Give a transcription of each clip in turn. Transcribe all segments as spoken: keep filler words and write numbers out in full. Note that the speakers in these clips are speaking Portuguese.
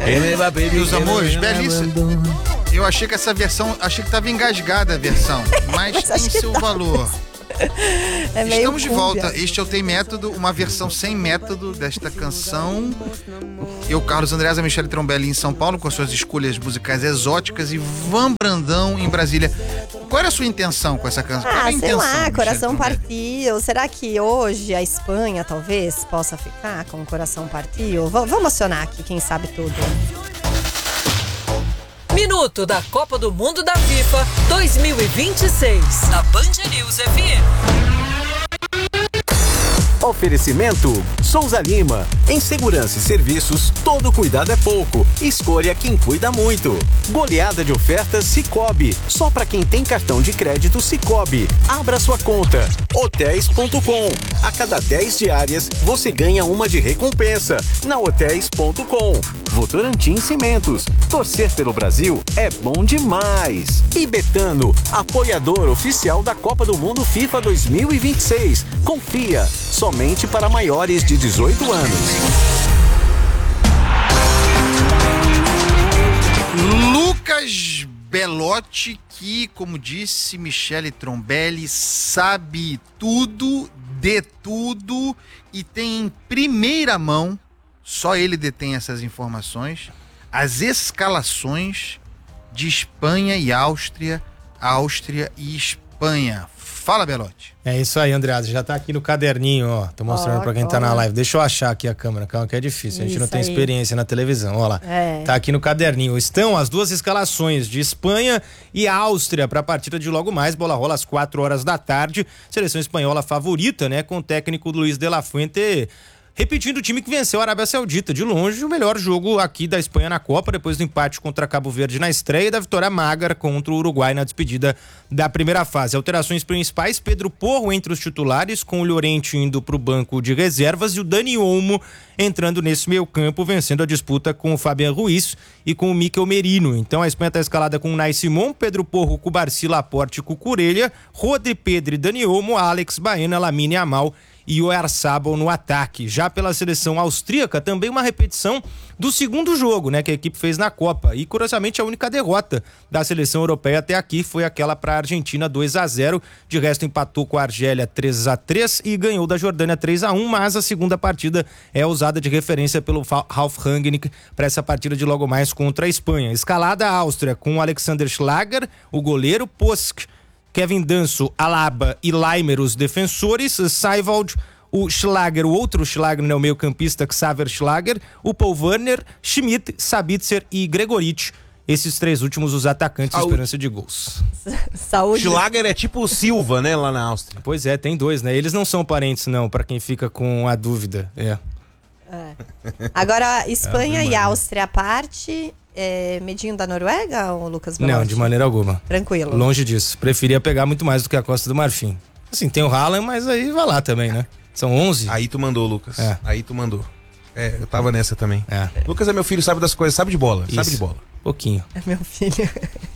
Meus amores, belíssimo. Eu achei que essa versão, achei que tava engasgada a versão, mas, mas tem seu tá valor. É Estamos de volta. Este é o Tem Método, uma versão sem método desta canção. Eu, Carlos Andreas, a Michele Trombelli em São Paulo, com as suas escolhas musicais exóticas, e Van Brandão em Brasília. Qual era a sua intenção com essa canção? Ah, Qual sei intenção, lá, Coração Trombelli? Partiu. Será que hoje a Espanha talvez possa ficar com o Coração Partiu? V- vamos acionar aqui, quem sabe tudo. Minuto da Copa do Mundo da FIFA dois mil e vinte e seis, na Band News F M. Oferecimento Souza Lima. Em segurança e serviços, todo cuidado é pouco. Escolha quem cuida muito. Goleada de ofertas Sicoob. Só para quem tem cartão de crédito Sicoob. Abra sua conta. hotéis ponto com. A cada dez diárias, você ganha uma de recompensa. Na hotéis ponto com. Votorantim Cimentos. Torcer pelo Brasil é bom demais. E Betano, apoiador oficial da Copa do Mundo FIFA dois mil e vinte e seis. Confia. Somente para maiores de dezoito anos. Lucas Belotti, que, como disse Michele Trombelli, sabe tudo, de tudo, e tem em primeira mão, só ele detém essas informações, as escalações de Espanha e Áustria, Áustria e Espanha. Fala, Belotti. É isso aí, Andreas, já tá aqui no caderninho, ó, tô mostrando Ó, pra quem tá olha. na live. Deixa eu achar aqui a câmera, calma que é difícil, a gente Isso não tem aí. experiência na televisão, ó lá. É. Tá aqui no caderninho. Estão as duas escalações de Espanha e Áustria pra partida de logo mais, bola rola às quatro horas da tarde. Seleção espanhola favorita, né, com o técnico Luis de la Fuente repetindo o time que venceu a Arábia Saudita. De longe, o melhor jogo aqui da Espanha na Copa, depois do empate contra Cabo Verde na estreia e da vitória magra contra o Uruguai na despedida da primeira fase. Alterações principais: Pedro Porro entre os titulares, com o Llorente indo pro banco de reservas e o Dani Olmo entrando nesse meio campo, vencendo a disputa com o Fabián Ruiz e com o Mikel Merino. Então a Espanha está escalada com o Nai Simon, Pedro Porro, Cubarci, Laporte e Cucurella, Rodri, Pedro e Dani Olmo, Alex Baena, Lamine Yamal e o Oyarzabal no ataque. Já pela seleção austríaca, também uma repetição do segundo jogo, né, que a equipe fez na Copa. E, curiosamente, a única derrota da seleção europeia até aqui foi aquela para a Argentina, dois a zero. De resto, empatou com a Argélia três a três e ganhou da Jordânia três a um, mas a segunda partida é usada de referência pelo Ralf Rangnick para essa partida de logo mais contra a Espanha. Escalada a Áustria com o Alexander Schlager, o goleiro, Posk, Kevin Danso, Alaba e Leimer, os defensores, Seiwald, o Schlager, o outro Schlager, né, o meio-campista Xaver Schlager, o Paul Werner, Schmidt, Sabitzer e Gregoritsch. Esses três últimos, os atacantes de esperança de gols. Saúde. Schlager é tipo o Silva, né, lá na Áustria. Pois é, tem dois, né? Eles não são parentes, não, pra quem fica com a dúvida. É. É. Agora, Espanha e Áustria à parte, é, medinho da Noruega ou Lucas Belotti? Não, de maneira alguma. Tranquilo. Longe disso. Preferia pegar muito mais do que a Costa do Marfim. Assim, tem o Haaland, mas aí vai lá também, né? São onze. Aí tu mandou, Lucas. É. Aí tu mandou. É, eu tava nessa também. É. Lucas é meu filho, sabe das coisas, sabe de bola, sabe Isso. de bola. Pouquinho. É meu filho.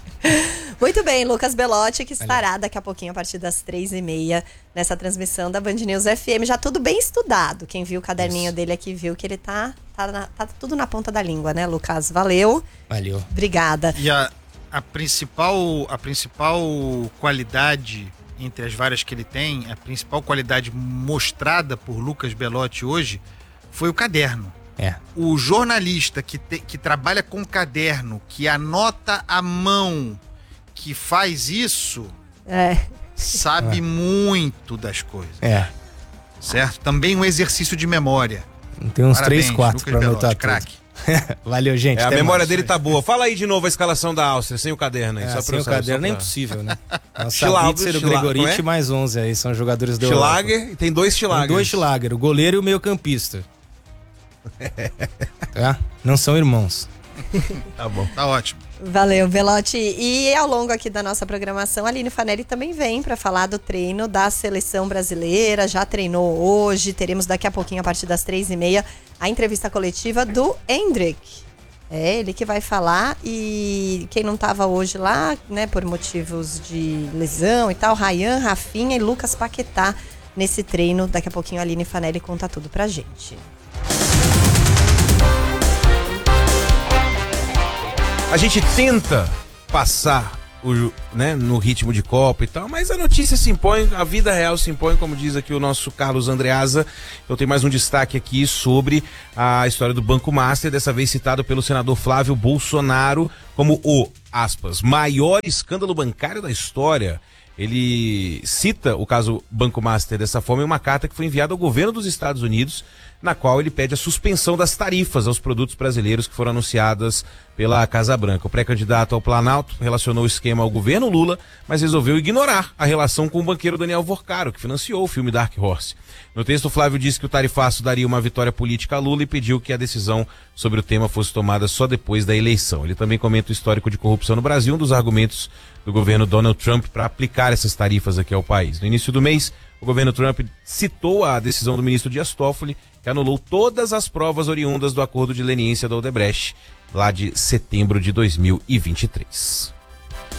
Muito bem, Lucas Belotti, que estará daqui a pouquinho, a partir das três e meia, nessa transmissão da Band News F M. Já tudo bem estudado. Quem viu o caderninho Isso. dele aqui viu que ele tá, tá, na, tá tudo na ponta da língua, né, Lucas? Valeu. Valeu. Obrigada. E a, a, principal, a principal qualidade, entre as várias que ele tem, a principal qualidade mostrada por Lucas Belotti hoje foi o caderno. É. O jornalista que, te, que trabalha com caderno, que anota à mão, que faz isso, é. sabe é. muito das coisas. É. Certo? Também um exercício de memória. Tem uns Parabéns, três, quatro pra anotar craque. Valeu, gente. É, a até memória mais. dele tá boa. Fala aí de novo a escalação da Áustria, sem o caderno aí. É, só sem pra o caderno é impossível, né? Schlager, o Gregoritsch e mais onze aí, são jogadores do Schlager, e tem dois Schlagers. Tem dois Schlager, o goleiro e o meio-campista. Tá? Não são irmãos. Tá bom. Tá ótimo. Valeu, Belotti. E ao longo aqui da nossa programação, a Aline Fanelli também vem para falar do treino da seleção brasileira. Já treinou hoje. Teremos daqui a pouquinho, a partir das três e meia, a entrevista coletiva do Endrick. É ele que vai falar. E quem não estava hoje lá, né, por motivos de lesão e tal, Ryan, Rafinha e Lucas Paquetá nesse treino. Daqui a pouquinho a Aline Fanelli conta tudo pra gente. A gente tenta passar o, né, no ritmo de Copa e tal, mas a notícia se impõe, a vida real se impõe, como diz aqui o nosso Carlos Andreasa. Então tem mais um destaque aqui sobre a história do Banco Master, dessa vez citado pelo senador Flávio Bolsonaro como o, aspas, maior escândalo bancário da história. Ele cita o caso Banco Master dessa forma em uma carta que foi enviada ao governo dos Estados Unidos, na qual ele pede a suspensão das tarifas aos produtos brasileiros que foram anunciadas pela Casa Branca. O pré-candidato ao Planalto relacionou o esquema ao governo Lula, mas resolveu ignorar a relação com o banqueiro Daniel Vorcaro, que financiou o filme Dark Horse. No texto, Flávio disse que o tarifaço daria uma vitória política a Lula e pediu que a decisão sobre o tema fosse tomada só depois da eleição. Ele também comenta o histórico de corrupção no Brasil, um dos argumentos do governo Donald Trump para aplicar essas tarifas aqui ao país. No início do mês, o governo Trump citou a decisão do ministro Dias Toffoli, que anulou todas as provas oriundas do acordo de leniência da Odebrecht, lá de setembro de dois mil e vinte e três.